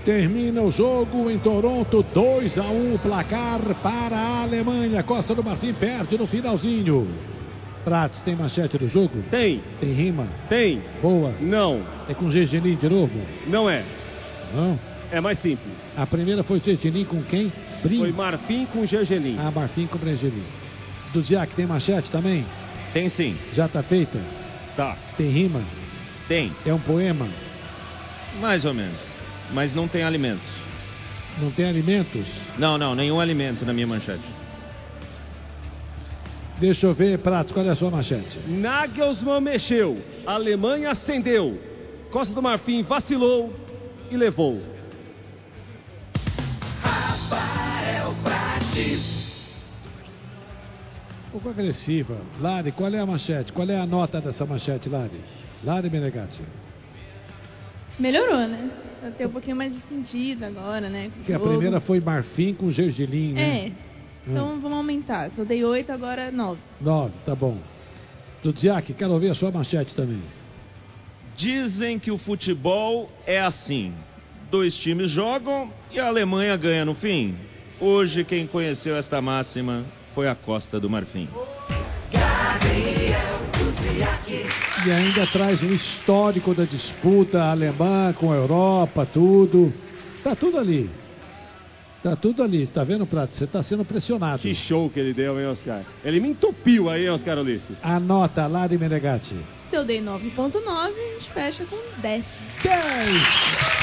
termina o jogo em Toronto, 2-1, placar para a Alemanha. Costa do Marfim perde no finalzinho. Prats, tem manchete do jogo? Tem. Tem rima? Tem. Boa? Não. É com Gergelim de novo? Não é. Não? É mais simples. A primeira foi Gergelim com quem? Foi Marfim com Gergelim. Ah, Marfim com Gergelim. Do Ziac, tem manchete também? Tem sim. Já tá feita? Tá. Tem rima? Tem. É um poema? Mais ou menos. Mas não tem alimentos. Não tem alimentos? Não, nenhum alimento na minha manchete. Deixa eu ver, Pratos, qual é a sua manchete? Nagelsmann mexeu, Alemanha acendeu, Costa do Marfim vacilou e levou. Rafael Prates. Um pouco agressiva. Lari, qual é a manchete? Qual é a nota dessa manchete, Lari? Lari Menegatti. Melhorou, né? Tem um pouquinho mais de sentido agora, né? Porque a primeira foi Marfim com Gergelim, né? É. Então vamos aumentar. Se eu dei 8, agora 9. 9, tá bom. Do Ziac, quero ouvir a sua manchete também. Dizem que o futebol é assim. 2 times jogam e a Alemanha ganha no fim. Hoje quem conheceu esta máxima foi a Costa do Marfim. E ainda traz um histórico da disputa alemã com a Europa, tudo. Tá tudo ali. Tá tudo ali. Tá vendo, Prato? Você tá sendo pressionado. Que show que ele deu, hein, Oscar? Ele me entupiu aí, Oscar Ulisses. Anota, Lari Menegatti. Se eu dei 9.9, a gente fecha com 10. 10!